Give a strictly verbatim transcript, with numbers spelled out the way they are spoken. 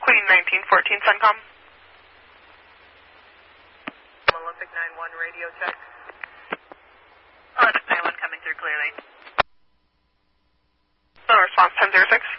Queen nineteen fourteen Suncom. Olympic nine one radio check. Olympic nine one coming through clearly. No response ten zero six.